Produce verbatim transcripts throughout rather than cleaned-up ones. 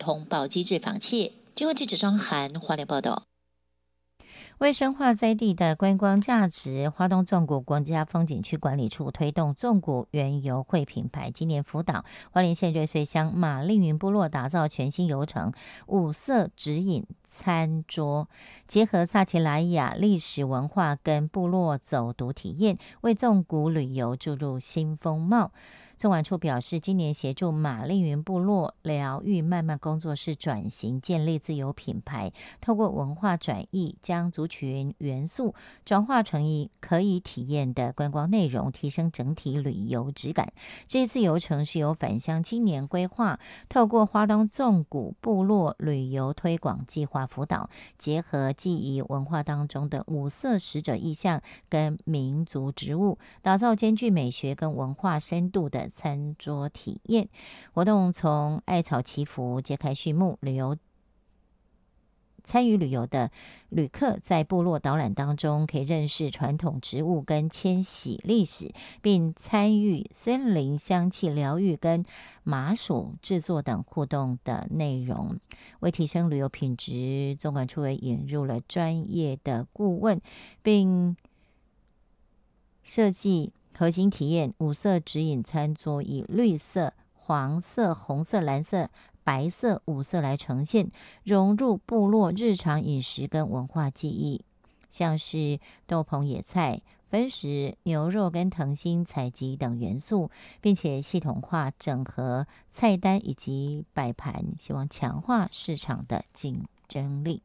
通报机制防窃。经过记者张涵华联报道。 为深化在地的观光价值，花东纵谷国家风景区管理处推动纵谷园游会品牌，今年辅导花莲县瑞穗乡马令云部落打造全新游程五色指引餐桌，结合萨奇莱雅历史文化跟部落走读体验，为纵谷旅游注入新风貌。纵管处表示，今年协助马令云部落疗愈漫漫工作室转型，建立自有品牌，透过文化转译，将族群元素转化成一可以体验的观光内容，提升整体旅游质感。这次游程是由返乡青年规划，透过花东纵谷部落旅游推广计划辅导，结合记忆文化当中的五色使者意象跟民族植物，打造兼具美学跟文化深度的餐桌体验。活动从艾草祈福揭开序幕，旅游参与旅游的旅客在部落导览当中可以认识传统植物跟迁徙历史，并参与森林香气疗愈跟麻薯制作等互动的内容。为提升旅游品质，纵管处也引入了专业的顾问，并设计核心体验五色指引餐桌，以绿色、黄色、红色、蓝色、白色五色来呈现，融入部落日常饮食跟文化记忆，像是豆棚野菜、分食、牛肉跟藤心采集等元素，并且系统化整合菜单以及摆盘，希望强化市场的竞争力。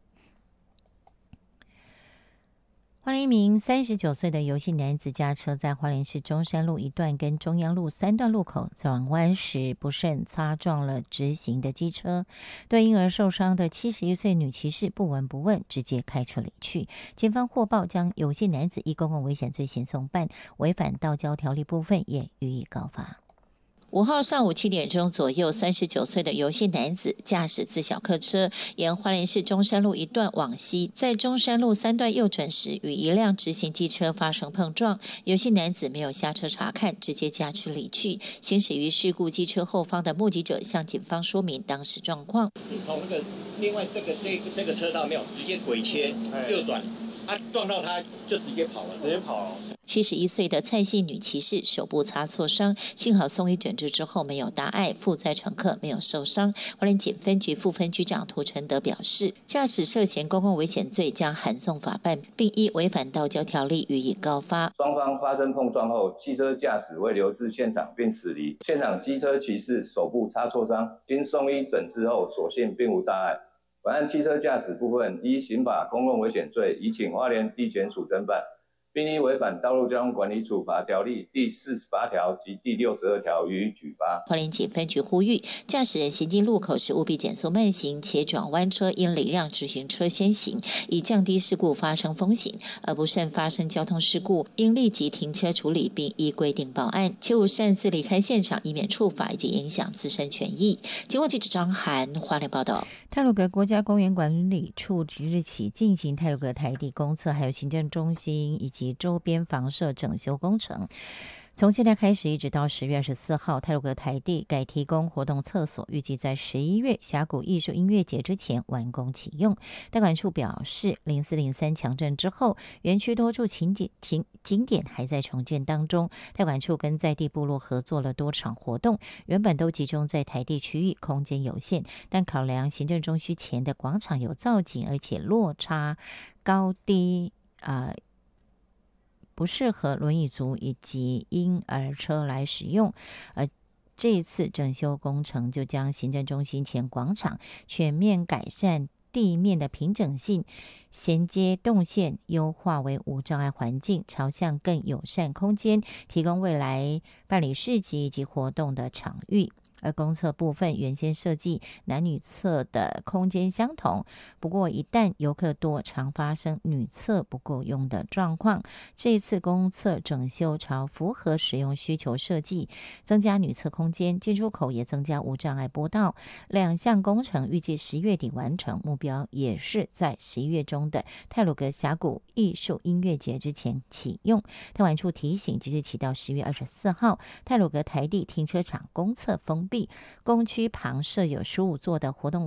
花莲一名三十九岁的游姓男子驾车在花莲市中山路一段跟中央路三段路口转弯时不慎擦撞了直行的机车，对因而受伤的七十一岁女骑士不闻不问，直接开车离去。警方获报将游姓男子以公共危险罪遣送办，违反道交条例部分也予以告发。 五号上午七点钟左右，三十九岁的游姓男子驾驶自小客车沿花莲市中山路一段往西，在中山路三段右转时与一辆直行机车发生碰撞，游姓男子没有下车查看，直接驾车离去。行驶于事故机车后方的目击者向警方说明当时状况。 从那个另外这个这个这个车道没有直接鬼切右转，他撞到他就直接跑了，直接跑了。 七十一岁的蔡姓女骑士手部擦挫伤，幸好送医诊治之后没有大碍，负载乘客没有受伤。花莲警分局副分局长涂承德表示，驾驶涉嫌公共危险罪将函送法办，并依违反道交条例予以告发。 双方发生碰撞后，汽车驾驶未留至现场并驶离，现场机车骑士手部擦挫伤，经送医诊治后，所幸并无大碍。本案汽车驾驶部分依刑法公共危险罪，已请花莲地检署侦办，并依违反道路交通管理处罚条例第四十八条及第六十二条予以举发。 花莲警分局呼吁，驾驶人行经路口时务必减速慢行，且转弯车应礼让直行车先行，以降低事故发生风险。而不慎发生交通事故，应立即停车处理，并依规定报案，切勿擅自离开现场，以免触法以及影响自身权益。经过记者张涵花莲报道。 太鲁阁国家公园管理处即日起进行太鲁阁台地公厕还有行政中心以及周边房舍整修工程。从现在开始一直到十月二十四号，太鲁阁台地改提供活动厕所，预计在十一月峡谷艺术音乐节之前完工启用。代管处表示，零四零三强震之后，园区多处景点景景点还在重建当中。代管处跟在地部落合作了多场活动，原本都集中在台地区域，空间有限，但考量行政中心前的广场有造景，而且落差高低啊。呃不适合轮椅族以及婴儿车来使用，而这一次整修工程就将行政中心前广场全面改善地面的平整性，衔接动线优化为无障碍环境，朝向更友善空间，提供未来办理市集以及活动的场域。而公厕部分原先设计男女厕的空间相同，不过一旦游客多，常发生女厕不够用的状况。这一次公厕整修朝符合使用需求设计，增加女厕空间，进出口也增加无障碍坡道。两项工程预计十月底完成，目标也是在十一月中的太鲁阁峡谷艺术音乐节之前启用。太管处提醒，即日起到十月二十四号，太鲁阁台地停车场公厕封闭，公区旁设有十五座的活动